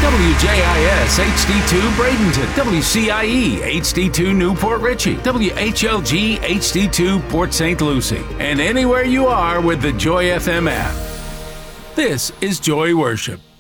WJIS HD2 Bradenton, WCIE HD2 Newport Richey, WHLG HD2 Port St. Lucie, and anywhere you are with the Joy FM app. This is Joy Worship.